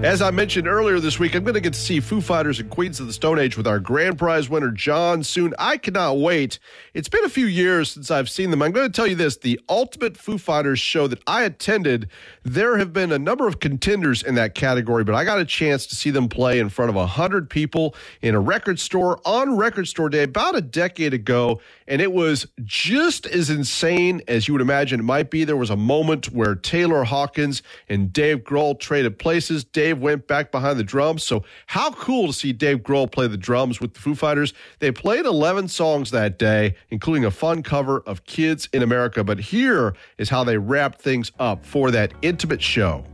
As I mentioned earlier this week, I'm going to get to see Foo Fighters and Queens of the Stone Age with our grand prize winner, John, soon. I cannot wait. It's been a few years since I've seen them. I'm going to tell you this, the Ultimate Foo Fighters show that I attended, there have been a number of contenders in that category, but I got a chance to see them play in front of 100 people in a record store on Record Store Day about a decade ago, and it was just as insane as you would imagine it might be. There was a moment where Taylor Hawkins and Dave Grohl traded places. Dave went back behind the drums. So how cool to see Dave Grohl play the drums with the Foo Fighters. They played 11 songs that day, including a fun cover of Kids in America. But here is how they wrapped things up for that intimate show.